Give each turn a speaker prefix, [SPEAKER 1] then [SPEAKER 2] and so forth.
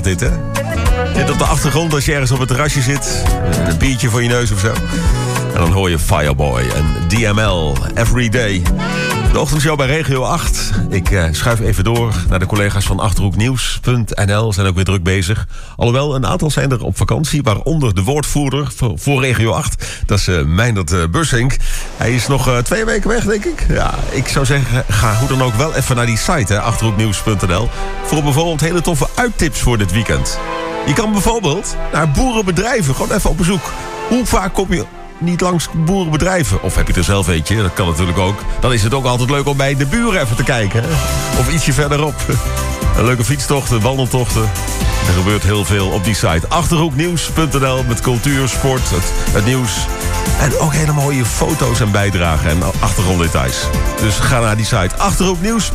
[SPEAKER 1] Dit, hè? Zit op de achtergrond als je ergens op het terrasje zit. Een biertje voor je neus of zo. En dan hoor je Fireboy en DML, Everyday. De ochtendshow bij Regio 8. Ik schuif even door naar de collega's van Achterhoeknieuws.nl. Zijn ook weer druk bezig. Alhoewel, een aantal zijn er op vakantie. Waaronder de woordvoerder voor Regio 8. Dat is Meindert Bussink. Hij is nog 2 weken weg, denk ik. Ja, ik zou zeggen, ga hoe dan ook wel even naar die site, Achterhoeknieuws.nl. Voor bijvoorbeeld hele toffe uittips voor dit weekend. Je kan bijvoorbeeld naar boerenbedrijven. Gewoon even op bezoek. Hoe vaak kom je niet langs boerenbedrijven? Of heb je er zelf eentje? Dat kan natuurlijk ook. Dan is het ook altijd leuk om bij de buren even te kijken. Hè? Of ietsje verderop. Een leuke fietstochten, wandeltochten. Er gebeurt heel veel op die site. Achterhoeknieuws.nl met cultuur, sport, het nieuws. En ook hele mooie foto's en bijdragen en achtergronddetails. Dus ga naar die site Achterhoeknieuws.